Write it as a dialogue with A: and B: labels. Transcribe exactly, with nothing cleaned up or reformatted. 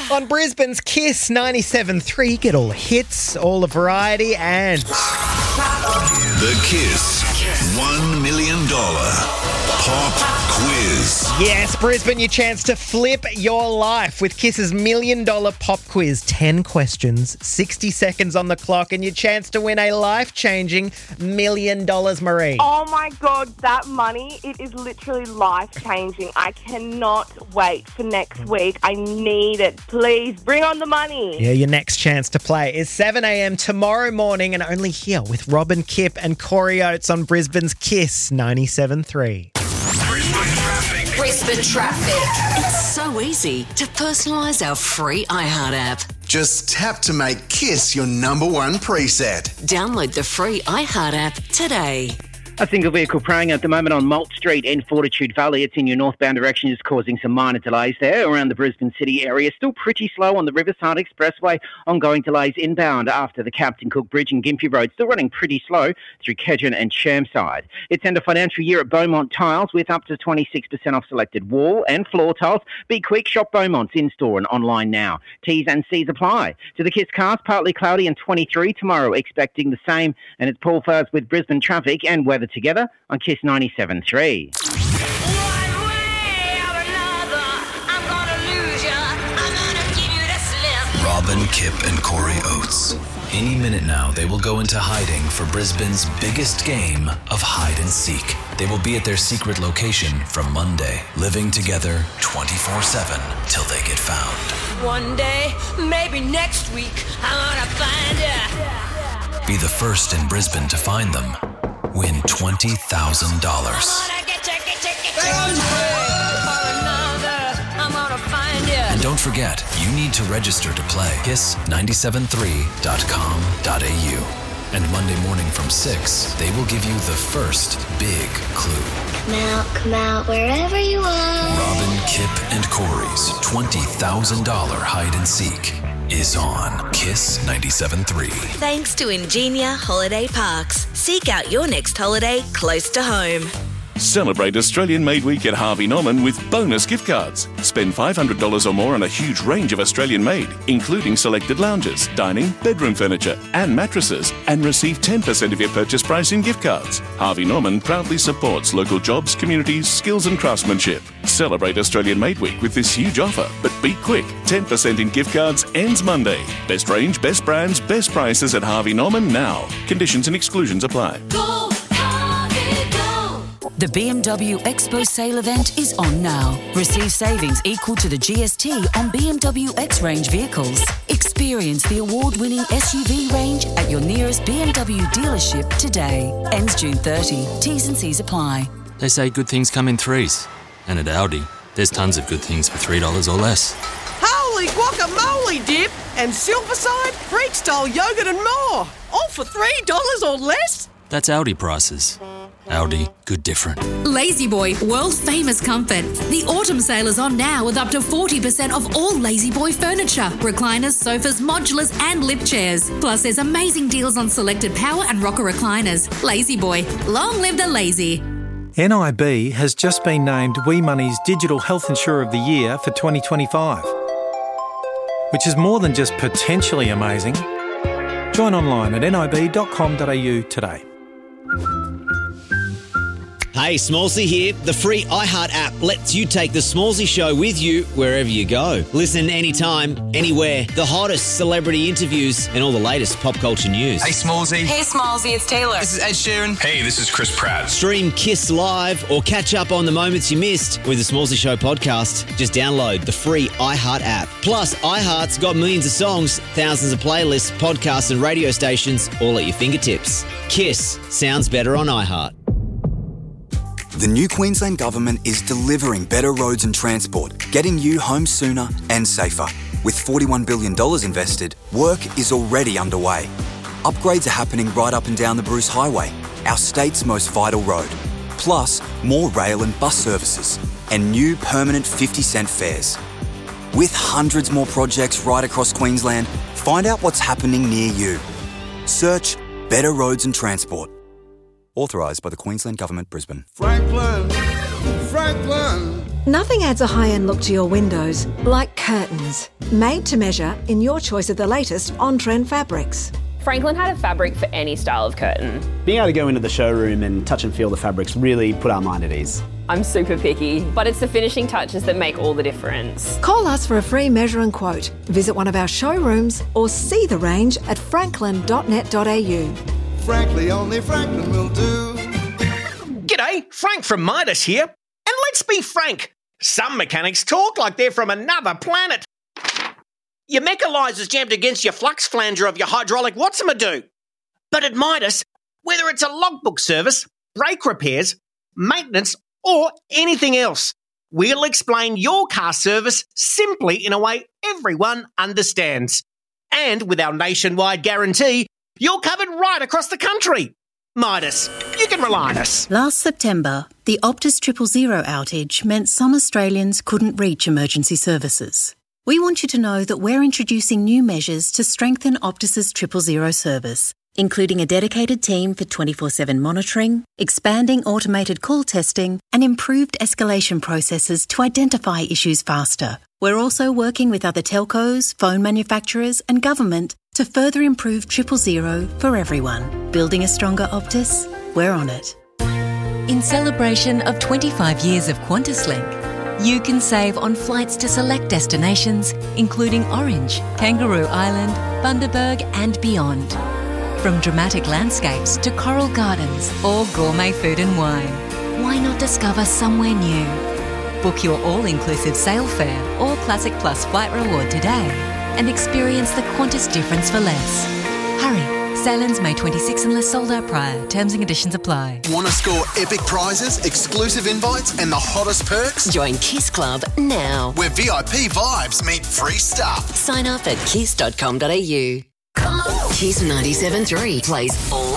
A: On Brisbane's Kiss ninety-seven three, get all the hits, all the variety, and...
B: The Kiss one million dollars Pop Quiz.
A: Yes, Brisbane, your chance to flip your life with Kiss's million dollar pop quiz. ten questions, sixty seconds on the clock, and your chance to win a life-changing million dollars, Marie.
C: Oh my God, that money, it is literally life-changing. I cannot wait for next week. I need it. Please, bring on the money.
A: Yeah, your next chance to play is seven a.m. tomorrow morning, and only here with Robin Kip and Corey Oates on Brisbane's Kiss ninety-seven three.
D: Brisbane traffic.
E: Brisbane traffic. It's so easy to personalise our free iHeart app.
F: Just tap to make Kiss your number one preset.
E: Download the free iHeart app today.
G: A single vehicle praying at the moment on Malt Street in Fortitude Valley. It's in your northbound direction, is causing some minor delays there around the Brisbane City area. Still pretty slow on the Riverside Expressway. Ongoing delays inbound after the Captain Cook Bridge and Gympie Road. Still running pretty slow through Kedron and Chermside. It's end of financial year at Beaumont Tiles with up to twenty-six percent off selected wall and floor tiles. Be quick, shop Beaumont's in-store and online now. T's and C's apply. To the Kiss cast, partly cloudy and twenty-three tomorrow. Expecting the same. And it's Paul Furs with Brisbane traffic and weather together on Kiss ninety-seven three.
B: Robin, Kip and Corey Oates. Any minute now, they will go into hiding for Brisbane's biggest game of hide and seek. They will be at their secret location from Monday, living together twenty-four seven till they get found.
H: One day, maybe next week, I'm gonna find ya.
B: Be the first in Brisbane to find them. Win twenty thousand dollars. And don't forget, you need to register to play. kiss nine seven three dot com dot a u. And Monday morning from six, they will give you the first big clue.
I: Come out, come out, wherever you are.
B: Robin, Kip, and Corey's twenty thousand dollars hide and seek is on Kiss ninety-seven three.
J: Thanks to Ingenia Holiday Parks. Seek out your next holiday close to home.
K: Celebrate Australian Made Week at Harvey Norman with bonus gift cards. Spend five hundred dollars or more on a huge range of Australian made, including selected lounges, dining, bedroom furniture and mattresses, and receive ten percent of your purchase price in gift cards. Harvey Norman proudly supports local jobs, communities, skills and craftsmanship. Celebrate Australian Made Week with this huge offer, but be quick. ten percent in gift cards ends Monday. Best range, best brands, best prices at Harvey Norman now. Conditions and exclusions apply.
H: Go, Harvey, go.
L: The B M W Expo sale event is on now. Receive savings equal to the G S T on B M W X-Range vehicles. Experience the award-winning S U V range at your nearest B M W dealership today. Ends June thirtieth. T's and C's apply.
M: They say good things come in threes. And at Aldi, there's tons of good things for three dollars or less.
N: Holy guacamole dip and Silverside, Freak-style yogurt and more. All for three dollars or less?
M: That's Aldi prices. Aldi, good different.
O: Lazy Boy, world famous comfort. The autumn sale is on now with up to forty percent off all Lazy Boy furniture, recliners, sofas, modulars and lift chairs. Plus there's amazing deals on selected power and rocker recliners. Lazy Boy, long live the lazy.
P: N I B has just been named Wee Money's Digital Health Insurer of the Year for twenty twenty-five, which is more than just potentially amazing. Join online at nib dot com dot a u today.
Q: Hey, Smallsy here. The free iHeart app lets you take the Smallsy show with you wherever you go. Listen anytime, anywhere. The hottest celebrity interviews and all the latest pop culture news.
R: Hey, Smallsy.
S: Hey, Smallsy, it's Taylor.
R: This is Ed Sheeran. Hey, this is Chris Pratt.
Q: Stream Kiss Live or catch up on the moments you missed with the Smallsy Show podcast. Just download the free iHeart app. Plus, iHeart's got millions of songs, thousands of playlists, podcasts and radio stations all at your fingertips. Kiss sounds better on iHeart.
T: The new Queensland Government is delivering better roads and transport, getting you home sooner and safer. With forty-one billion dollars invested, work is already underway. Upgrades are happening right up and down the Bruce Highway, our state's most vital road. Plus, more rail and bus services, and new permanent fifty cent fares. With hundreds more projects right across Queensland, find out what's happening near you. Search Better Roads and Transport. Authorised by the Queensland Government, Brisbane.
U: Franklin, Franklin,
S: Nothing adds a high-end look to your windows like curtains. Made to measure in your choice of the latest on-trend fabrics.
U: Franklin had a fabric for any style of curtain.
V: Being able to go into the showroom and touch and feel the fabrics really put our mind at ease.
U: I'm super picky, but it's the finishing touches that make all the difference.
S: Call us for a free measure and quote. Visit one of our showrooms or see the range at franklin dot net dot a u.
W: Frankly, only Franklin will do.
X: G'day, Frank from Midas here. And let's be frank, some mechanics talk like they're from another planet. Your mechanizer's jammed against your flux flanger of your hydraulic what's-a-do. But at Midas, whether it's a logbook service, brake repairs, maintenance, or anything else, we'll explain your car service simply in a way everyone understands. And with our nationwide guarantee, you're covered right across the country. Midas, you can rely on us.
Y: Last September, the Optus Triple Zero outage meant some Australians couldn't reach emergency services. We want you to know that we're introducing new measures to strengthen Optus's Triple Zero service, including a dedicated team for twenty-four seven monitoring, expanding automated call testing, and improved escalation processes to identify issues faster. We're also working with other telcos, phone manufacturers, and government to further improve Triple Zero for everyone. Building a stronger Optus? We're on it.
Z: In celebration of twenty-five years of QantasLink, you can save on flights to select destinations, including Orange, Kangaroo Island, Bundaberg, and beyond. From dramatic landscapes to coral gardens or gourmet food and wine, why not discover somewhere new? Book your all-inclusive sail fare or Classic Plus flight reward today and experience the Qantas difference for less. Hurry, sail-ins May twenty-sixth unless sold out prior. Terms and conditions apply.
F: Want to score epic prizes, exclusive invites, and the hottest perks?
E: Join Kiss Club now.
F: Where V I P vibes meet free stuff.
E: Sign up at kiss dot com dot a u. Kiss ninety-seven point three plays all